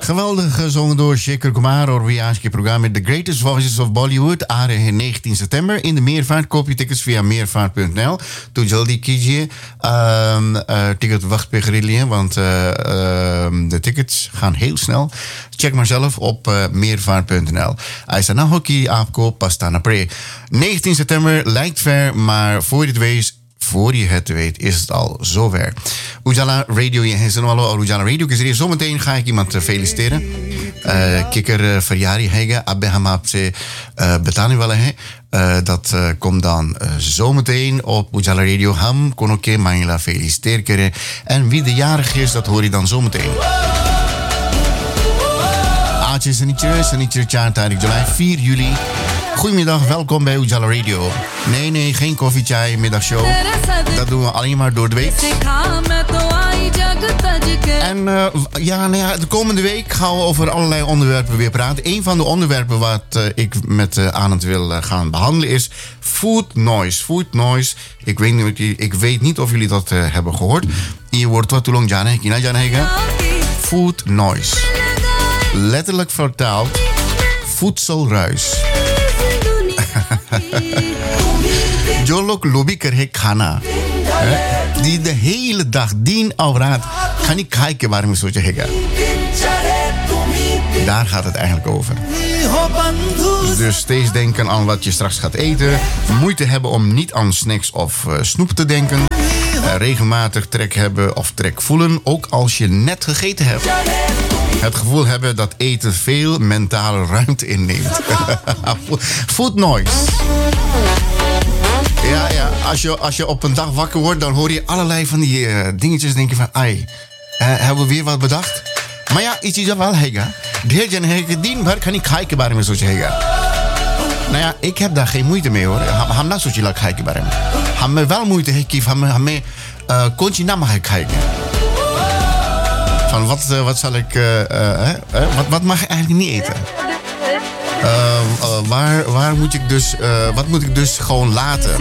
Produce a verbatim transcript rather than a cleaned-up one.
Geweldig gezongen door Shekhar Kumar और भी आज के प्रोग्राम में The Greatest Voices of Bollywood आ रहे हैं negentien september in de Meervaart. Koop je tickets via meervaart punt n l. तो जल्दी कीजिए ticket wacht पे खरीद लिए want uh, uh, de tickets gaan heel snel. Check maar zelf op uh, meervaart punt n l. ऐसा ना हो कि आपको पछताना पड़े. negentien september lijkt ver, maar voor je het weet Voor je het weet is het al zover. Ujala Radio, je heet al Ujala Radio. Dus zometeen ga ik iemand feliciteren. Uh, Kikker Verjari hega, abbe ham aapse betani wala hai. Dat uh, komt dan uh, zometeen op Ujala Radio. Ham kon oké Mangela feliciteren keren. En wie de jarig is, dat hoor je dan zometeen. Aatje Sanitje, Sanitje Tjaartarik July, vier juli. Goedemiddag, welkom bij Ujala Radio. Nee, nee, geen koffiechai, middagshow. Dat doen we alleen maar door de week. En uh, ja, nou ja, de komende week gaan we over allerlei onderwerpen weer praten. Een van de onderwerpen wat uh, ik met uh, Anand wil uh, gaan behandelen is food noise. Food noise. Ik weet niet, ik weet niet of jullie dat uh, hebben gehoord. Je wordt wat lang jane, kina jane. Food noise. Letterlijk vertaald voedselruis. जो लोग लोभी करे खाना die de hele dag दिन और रात खानी खाए के बारे में सोचेगा. Daar gaat het eigenlijk over. Dus steeds denken aan wat je straks gaat eten. Moeite hebben om niet aan snacks of uh, snoep te denken. Uh, regelmatig trek hebben of trek voelen, ook als je net gegeten hebt. Het gevoel hebben dat eten veel mentale ruimte inneemt. Food noise. Ja, ja. Als je, als je op een dag wakker wordt, dan hoor je allerlei van die uh, dingetjes. Denk je van, ai, uh, hebben we weer wat bedacht? Maar ja, iets is er wel hega. Deel je een dien, maar kan ik kijken bij me zoals hega. Nou ja, ik heb daar geen moeite mee hoor. Ham na zoals je laat kijken bij hem. Ham me wel moeite heeft, ham me kon je naar mij kijken. Van wat, uh, wat zal ik, uh, uh, uh, wat, wat mag ik eigenlijk niet eten? Uh, uh, waar, waar moet ik dus, uh, wat moet ik dus gewoon laten?